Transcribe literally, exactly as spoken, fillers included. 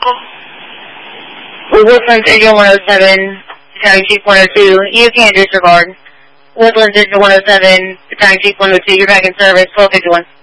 Woodlands Engine one oh seven, Battalion Chief one oh two, you can't disregard. Woodlands Engine one oh seven, Battalion Chief one oh two, you're back in service, twelve fifty-one.